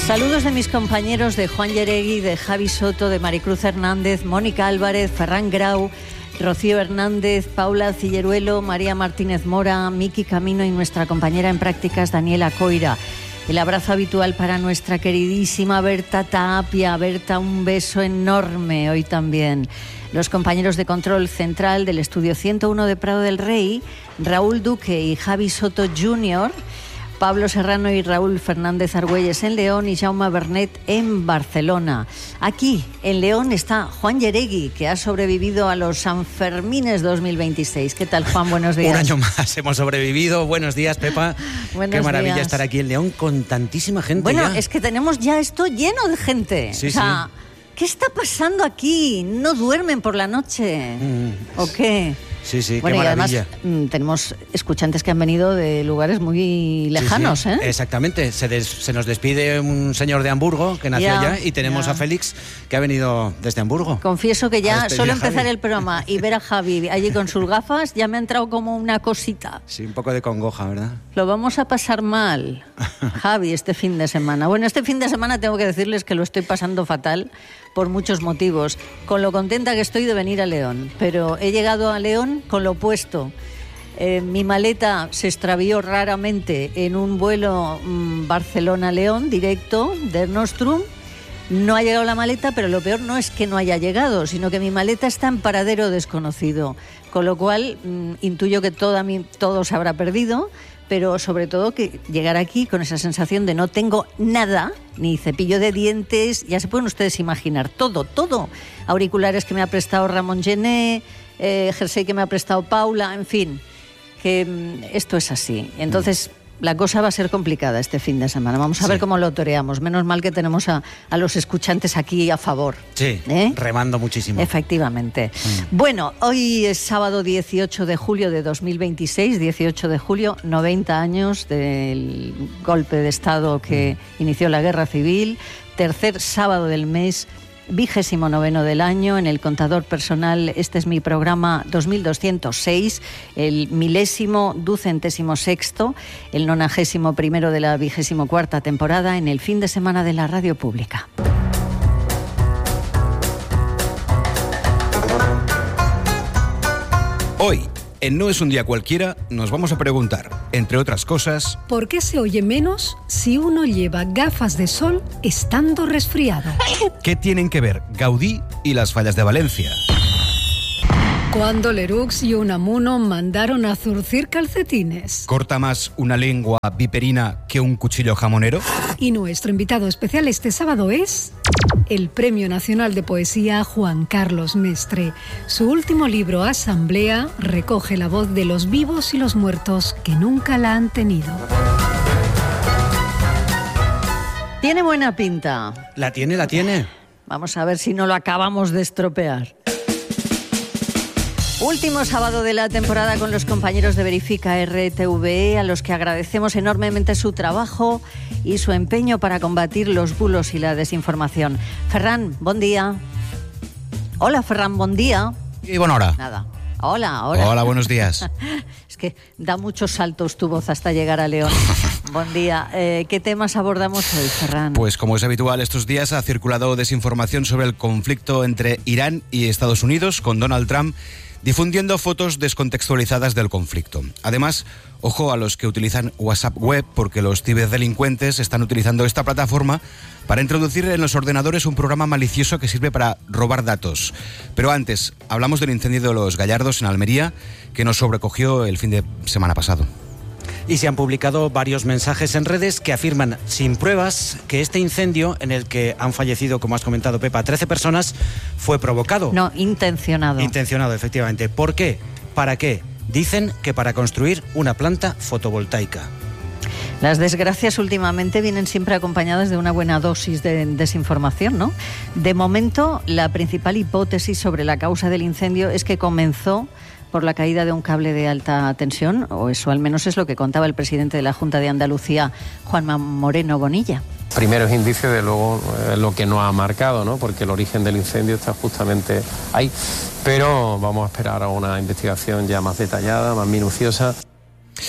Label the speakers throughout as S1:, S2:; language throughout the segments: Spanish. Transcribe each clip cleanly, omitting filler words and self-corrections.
S1: Saludos de mis compañeros de Juan Yeregui, de Javi Soto, de Maricruz Hernández, Mónica Álvarez, Ferran Grau, Rocío Hernández, Paula Cilleruelo, María Martínez Mora, Miki Camino y nuestra compañera en prácticas Daniela Coira. El abrazo habitual para nuestra queridísima Berta Tapia. Berta, un beso enorme hoy también. Los compañeros de control central del estudio 101 de Prado del Rey, Raúl Duque y Javi Soto Jr., Pablo Serrano y Raúl Fernández Argüelles en León y Jaume Bernet en Barcelona. Aquí, en León, está Juan Yeregui, que ha sobrevivido a los Sanfermines 2026. ¿Qué tal, Juan? Buenos días.
S2: Un año más hemos sobrevivido. Buenos días, Pepa.
S1: Buenos
S2: Qué maravilla
S1: días.
S2: Estar aquí en León con tantísima gente.
S1: Bueno,
S2: ya.
S1: Es que tenemos ya esto lleno de gente.
S2: Sí,
S1: o sea,
S2: sí.
S1: ¿qué está pasando aquí? ¿No duermen por la noche? ¿O qué?
S2: Sí, sí,
S1: Bueno,
S2: qué
S1: y además
S2: maravilla.
S1: tenemos escuchantes que han venido de lugares muy lejanos,
S2: Sí, sí.
S1: ¿eh?
S2: Exactamente. Se nos despide un señor de Hamburgo que nació allá y tenemos a Félix que ha venido desde Hamburgo.
S1: Confieso que ya solo empezar
S2: Javi.
S1: el programa y ver a Javi allí con sus gafas ya me ha entrado como una cosita.
S2: Sí, un poco de congoja, ¿verdad?
S1: Lo vamos a pasar mal, Javi, este fin de semana. Bueno, este fin de semana tengo que decirles que lo estoy pasando fatal por muchos motivos, con lo contenta que estoy de venir a León, pero he llegado a León con lo opuesto. Mi maleta se extravió raramente en un vuelo Barcelona-León directo de Nostrum. No ha llegado la maleta, pero lo peor no es que no haya llegado, sino que mi maleta está en paradero desconocido, con lo cual intuyo que todo se habrá perdido, pero sobre todo que llegar aquí con esa sensación de no tengo nada, ni cepillo de dientes, ya se pueden ustedes imaginar, todo, auriculares que me ha prestado Ramón Gené, jersey que me ha prestado Paula, en fin, que esto es así. Entonces la cosa va a ser complicada este fin de semana. Vamos a ver cómo lo toreamos. Menos mal que tenemos a los escuchantes aquí a favor.
S2: Sí, remando muchísimo.
S1: Efectivamente. Bueno, hoy es sábado 18 de julio de 2026, 18 de julio, 90 años del golpe de Estado que inició la Guerra Civil, tercer sábado del mes, 29º del año. En el contador personal, este es mi programa 2206, el 1026º, el 91º de la 24ª temporada, en el fin de semana de la radio pública.
S3: Hoy, en No es un día cualquiera, nos vamos a preguntar, entre otras cosas,
S4: ¿por qué se oye menos si uno lleva gafas de sol estando resfriado?
S3: ¿qué tienen que ver Gaudí y las fallas de Valencia?
S4: ¿Cuándo Lerux y Unamuno mandaron a zurcir calcetines?
S3: ¿Corta más una lengua viperina que un cuchillo jamonero?
S4: Y nuestro invitado especial este sábado es el Premio Nacional de Poesía Juan Carlos Mestre. Su último libro, Asamblea, recoge la voz de los vivos y los muertos que nunca la han tenido.
S1: Tiene buena pinta.
S2: La tiene.
S1: Vamos a ver si no lo acabamos de estropear. Último sábado de la temporada con los compañeros de Verifica RTV, a los que agradecemos enormemente su trabajo y su empeño para combatir los bulos y la desinformación. Ferran, buen día. Hola, Ferran, buen día.
S3: Y buena hora.
S1: Nada. Hola, ahora.
S3: Hola, buenos días.
S1: Es que da muchos saltos tu voz hasta llegar a León. Buen día. ¿Qué temas abordamos hoy, Ferran?
S3: Pues como es habitual estos días, ha circulado desinformación sobre el conflicto entre Irán y Estados Unidos, con Donald Trump difundiendo fotos descontextualizadas del conflicto. Además, ojo a los que utilizan WhatsApp Web, porque los ciberdelincuentes están utilizando esta plataforma para introducir en los ordenadores un programa malicioso que sirve para robar datos. Pero antes, hablamos del incendio de Los Gallardos en Almería, que nos sobrecogió el fin de semana pasado.
S2: Y se han publicado varios mensajes en redes que afirman sin pruebas que este incendio, en el que han fallecido, como has comentado, Pepa, 13 personas, fue provocado.
S1: No, intencionado.
S2: Intencionado, efectivamente. ¿Por qué? ¿Para qué? Dicen que para construir una planta fotovoltaica.
S1: Las desgracias últimamente vienen siempre acompañadas de una buena dosis de desinformación, ¿no? De momento, la principal hipótesis sobre la causa del incendio es que comenzó por la caída de un cable de alta tensión, o eso al menos es lo que contaba el presidente de la Junta de Andalucía, Juanma Moreno Bonilla.
S5: Primeros indicios de luego lo que nos ha marcado, ¿no? Porque el origen del incendio está justamente ahí, pero vamos a esperar a una investigación ya más detallada, más minuciosa.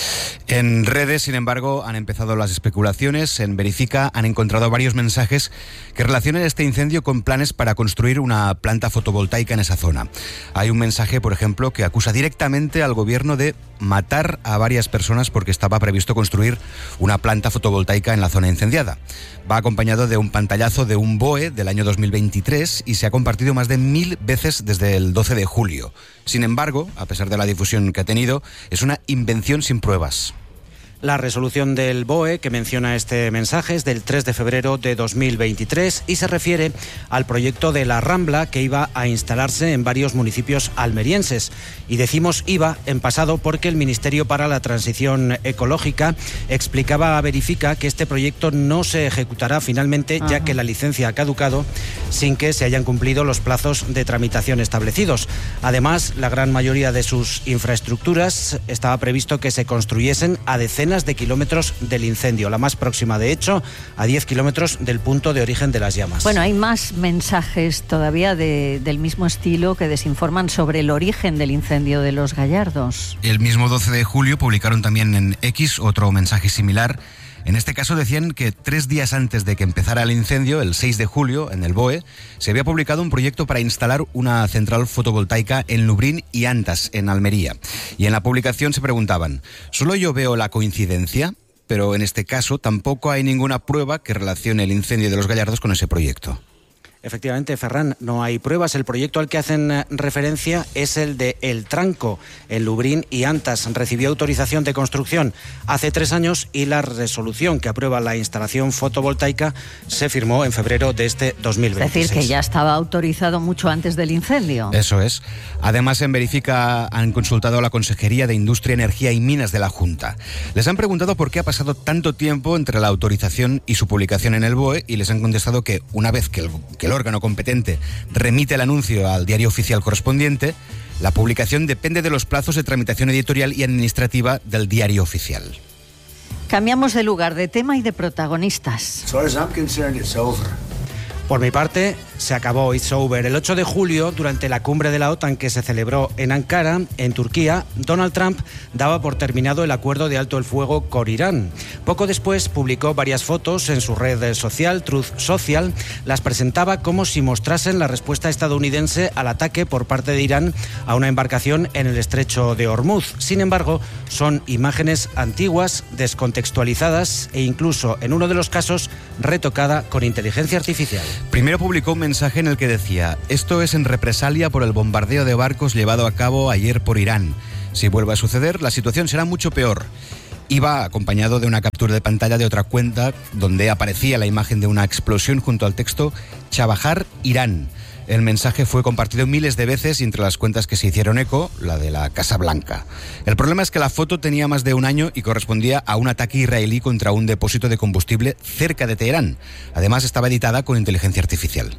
S3: En redes, sin embargo, han empezado las especulaciones. En Verifica han encontrado varios mensajes que relacionan este incendio con planes para construir una planta fotovoltaica en esa zona. Hay un mensaje, por ejemplo, que acusa directamente al gobierno de matar a varias personas porque estaba previsto construir una planta fotovoltaica en la zona incendiada. Va acompañado de un pantallazo de un BOE del año 2023 y se ha compartido más de 1000 veces desde el 12 de julio. Sin embargo, a pesar de la difusión que ha tenido, es una invención sin pruebas.
S2: La resolución del BOE que menciona este mensaje es del 3 de febrero de 2023 y se refiere al proyecto de la Rambla que iba a instalarse en varios municipios almerienses. Y decimos iba en pasado porque el Ministerio para la Transición Ecológica explicaba a Verifica que este proyecto no se ejecutará finalmente, ya que la licencia ha caducado sin que se hayan cumplido los plazos de tramitación establecidos. Además, la gran mayoría de sus infraestructuras estaba previsto que se construyesen a decenas de kilómetros del incendio, la más próxima, de hecho, a 10 kilómetros del punto de origen de las llamas.
S1: Bueno, hay más mensajes todavía del mismo estilo que desinforman sobre el origen del incendio de Los Gallardos.
S3: El mismo 12 de julio publicaron también en X otro mensaje similar. En este caso decían que 3 días antes de que empezara el incendio, el 6 de julio, en el BOE, se había publicado un proyecto para instalar una central fotovoltaica en Lubriñ y Antas, en Almería. Y en la publicación se preguntaban, ¿solo yo veo la coincidencia? Pero en este caso tampoco hay ninguna prueba que relacione el incendio de Los Gallardos con ese proyecto.
S2: Efectivamente, Ferran, no hay pruebas. El proyecto al que hacen referencia es el de El Tranco, en Lubriñ y Antas. Recibió autorización de construcción hace 3 años y la resolución que aprueba la instalación fotovoltaica se firmó en febrero de este 2026.
S1: Es decir, que ya estaba autorizado mucho antes del incendio.
S3: Eso es. Además, en Verifica han consultado a la Consejería de Industria, Energía y Minas de la Junta. Les han preguntado por qué ha pasado tanto tiempo entre la autorización y su publicación en el BOE y les han contestado que una vez que el órgano competente remite el anuncio al diario oficial correspondiente, la publicación depende de los plazos de tramitación editorial y administrativa del diario oficial.
S1: Cambiamos de lugar, de tema y de protagonistas.
S6: As far as I'm concerned, it's over.
S2: Por mi parte, se acabó, it's over. El 8 de julio, durante la cumbre de la OTAN que se celebró en Ankara, en Turquía, Donald Trump daba por terminado el acuerdo de alto el fuego con Irán. Poco después publicó varias fotos en su red social, Truth Social. Las presentaba como si mostrasen la respuesta estadounidense al ataque por parte de Irán a una embarcación en el estrecho de Hormuz. Sin embargo, son imágenes antiguas, descontextualizadas e incluso, en uno de los casos, retocada con inteligencia artificial.
S3: Primero publicó un mensaje en el que decía: esto es en represalia por el bombardeo de barcos llevado a cabo ayer por Irán. Si vuelve a suceder, la situación será mucho peor. Iba acompañado de una captura de pantalla de otra cuenta donde aparecía la imagen de una explosión junto al texto Chabahar, Irán. El mensaje fue compartido miles de veces y entre las cuentas que se hicieron eco, la de la Casa Blanca. El problema es que la foto tenía más de un año y correspondía a un ataque israelí contra un depósito de combustible cerca de Teherán. Además, estaba editada con inteligencia artificial.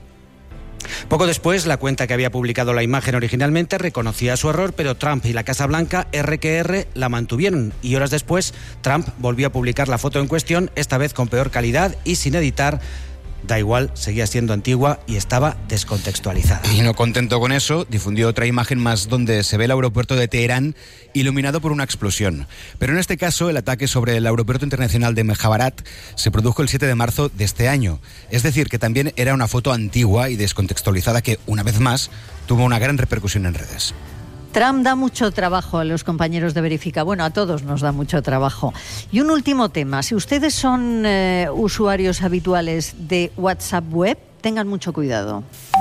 S2: Poco después, la cuenta que había publicado la imagen originalmente reconocía su error, pero Trump y la Casa Blanca, R&R, la mantuvieron. Y horas después, Trump volvió a publicar la foto en cuestión, esta vez con peor calidad y sin editar. Da igual, seguía siendo antigua y estaba descontextualizada.
S3: Y no contento con eso, difundió otra imagen más donde se ve el aeropuerto de Teherán iluminado por una explosión. Pero en este caso, el ataque sobre el aeropuerto internacional de Mejabarat se produjo el 7 de marzo de este año. Es decir, que también era una foto antigua y descontextualizada que, una vez más, tuvo una gran repercusión en redes.
S1: Trump da mucho trabajo a los compañeros de Verifica. Bueno, a todos nos da mucho trabajo. Y un último tema. Si ustedes son usuarios habituales de WhatsApp Web, tengan mucho cuidado.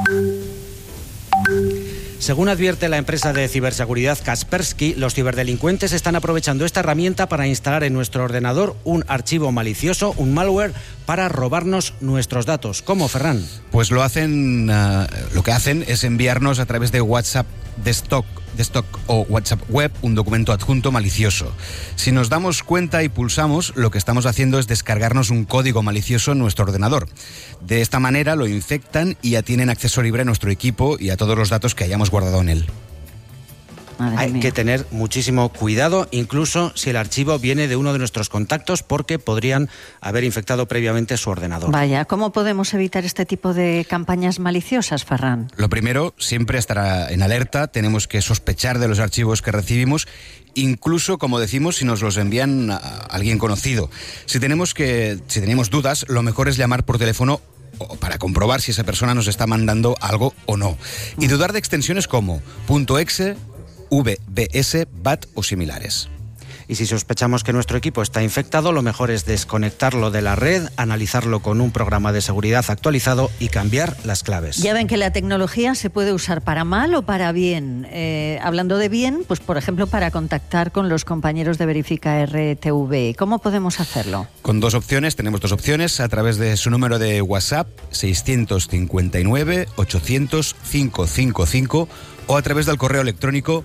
S2: Según advierte la empresa de ciberseguridad Kaspersky, los ciberdelincuentes están aprovechando esta herramienta para instalar en nuestro ordenador un archivo malicioso, un malware, para robarnos nuestros datos. ¿Cómo, Ferran?
S3: Pues lo que hacen es enviarnos a través de WhatsApp Desktop o WhatsApp Web un documento adjunto malicioso. Si nos damos cuenta y pulsamos, lo que estamos haciendo es descargarnos un código malicioso en nuestro ordenador. De esta manera lo infectan y ya tienen acceso libre a nuestro equipo y a todos los datos que hayamos guardado en él.
S2: Hay que tener muchísimo cuidado, incluso si el archivo viene de uno de nuestros contactos, porque podrían haber infectado previamente su ordenador.
S1: Vaya, ¿cómo podemos evitar este tipo de campañas maliciosas, Ferran?
S3: Lo primero, siempre estar en alerta. Tenemos que sospechar de los archivos que recibimos, incluso, como decimos, si nos los envían a alguien conocido. Si tenemos dudas, lo mejor es llamar por teléfono para comprobar si esa persona nos está mandando algo o no. Y dudar de extensiones como .exe, VBS, BAT o similares.
S2: Y si sospechamos que nuestro equipo está infectado, lo mejor es desconectarlo de la red, analizarlo con un programa de seguridad actualizado y cambiar las claves.
S1: Ya ven que la tecnología se puede usar para mal o para bien. Hablando de bien, pues por ejemplo para contactar con los compañeros de Verifica RTV. ¿Cómo podemos hacerlo?
S3: Tenemos dos opciones, a través de su número de WhatsApp 659 800 555 o a través del correo electrónico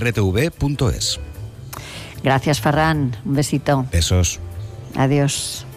S3: verifica.rtve@rtv.es.
S1: Gracias, Ferran. Un besito.
S3: Besos.
S1: Adiós.